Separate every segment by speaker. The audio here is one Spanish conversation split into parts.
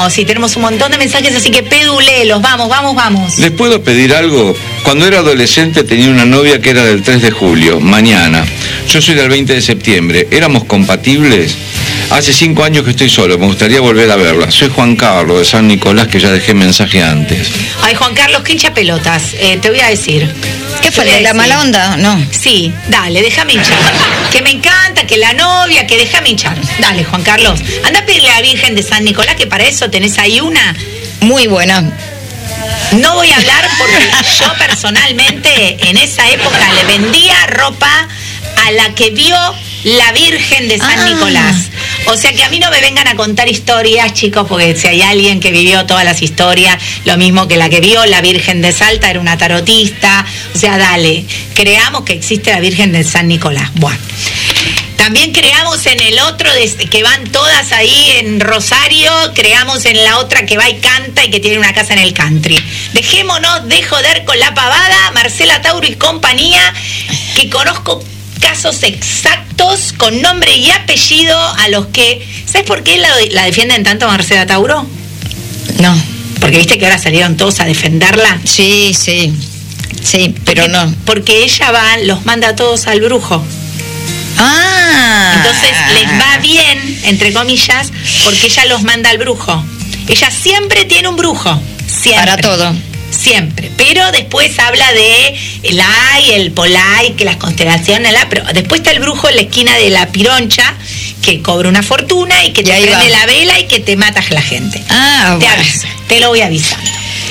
Speaker 1: No, sí, tenemos un montón de mensajes, así que pedulelos, vamos.
Speaker 2: ¿Les puedo pedir algo? Cuando era adolescente tenía una novia que era del 3 de julio, mañana. Yo soy del 20 de septiembre. ¿Éramos compatibles? Hace 5 años que estoy solo, me gustaría volver a verla. Soy Juan Carlos de San Nicolás, que ya dejé mensaje antes.
Speaker 1: Ay, Juan Carlos, qué hincha pelotas, te voy a decir.
Speaker 3: ¿Qué fue? ¿De la mala onda? No.
Speaker 1: Sí, dale, déjame hinchar. Que me encanta, que la novia, que déjame hinchar. Dale, Juan Carlos. Anda a pedirle a la Virgen de San Nicolás, que para eso tenés ahí una.
Speaker 3: Muy buena.
Speaker 1: No voy a hablar porque yo personalmente en esa época le vendía ropa a la que vio la Virgen de San Nicolás. O sea que a mí no me vengan a contar historias, chicos, porque si hay alguien que vivió todas las historias, lo mismo que la que vio la Virgen de Salta era una tarotista. O sea, dale, creamos que existe la Virgen de San Nicolás. Bueno. También creamos en el otro que van todas ahí en Rosario, creamos en la otra que va y canta y que tiene una casa en el country. Dejémonos de joder con la pavada, Marcela Tauro y compañía, que conozco casos exactos con nombre y apellido a los que... ¿Sabes por qué la defienden tanto a Marcela Tauro?
Speaker 3: No.
Speaker 1: Porque viste que ahora salieron todos a defenderla.
Speaker 3: Sí, pero no.
Speaker 1: Porque ella los manda a todos al brujo. Entonces les va bien, entre comillas, porque ella los manda al brujo. Ella siempre tiene un brujo. Siempre.
Speaker 3: Para todo.
Speaker 1: Siempre. Pero después habla de el ay, el polay, que las constelaciones, pero después está el brujo en la esquina de la Pironcha, que cobra una fortuna y que te prende la vela y que te matas a la gente. Te aviso, te lo voy avisando.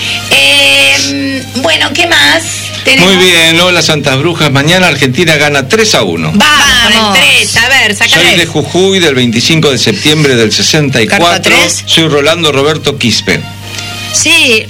Speaker 1: Bueno, ¿qué más?
Speaker 2: Muy bien, hola Santas Brujas. Mañana Argentina gana 3-1.
Speaker 1: Vamos. Con el 3, a ver, sácale.
Speaker 2: Soy de Jujuy, del 25 de septiembre del 64.
Speaker 3: ¿Carta 3?
Speaker 2: Soy Rolando Roberto Quispe.
Speaker 3: Sí.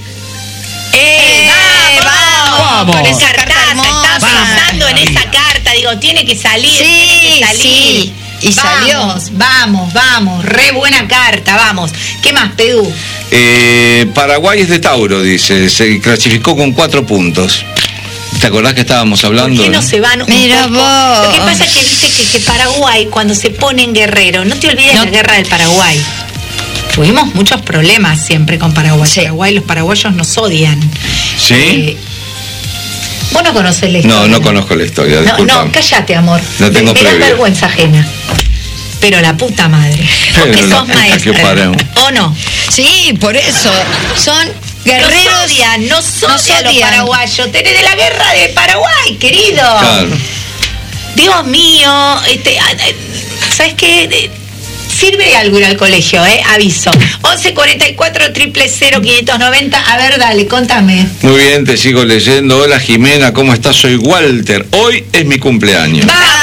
Speaker 1: Vamos. Con esa cartaza, estaba pensando en esa carta, digo, tiene que salir,
Speaker 3: Sí. Y salió.
Speaker 1: Vamos, re buena carta, vamos. ¿Qué más, Pedú?
Speaker 2: Paraguay es de Tauro, dice, se clasificó con 4 puntos. ¿Te acordás que estábamos hablando?
Speaker 1: ¿Por qué no se van un
Speaker 3: Mira
Speaker 1: poco?
Speaker 3: vos.
Speaker 1: Lo que pasa es que viste que Paraguay, cuando se pone en guerrero, no te olvides la guerra del Paraguay. Tuvimos muchos problemas siempre con Paraguay.
Speaker 3: Sí.
Speaker 1: Los paraguayos nos odian.
Speaker 2: ¿Sí?
Speaker 1: Vos no conocés la historia.
Speaker 2: No conozco la historia, disculpa.
Speaker 1: No, cállate, amor.
Speaker 2: No tengo
Speaker 1: Me da
Speaker 2: previa.
Speaker 1: vergüenza ajena. Pero la puta madre. Porque
Speaker 2: Pero
Speaker 1: sos maestra. ¿O no?
Speaker 3: Sí, por eso. Son guerreros.
Speaker 1: Nos odian los paraguayos. Tenés de la guerra de Paraguay, querido.
Speaker 2: Claro.
Speaker 1: Dios mío. ¿Sabes qué? Sirve de algo ir al colegio, aviso. 1144 000 590. A ver, dale, contame.
Speaker 2: Muy bien, te sigo leyendo. Hola Jimena, ¿cómo estás? Soy Walter. Hoy es mi cumpleaños.
Speaker 1: ¡Vamos!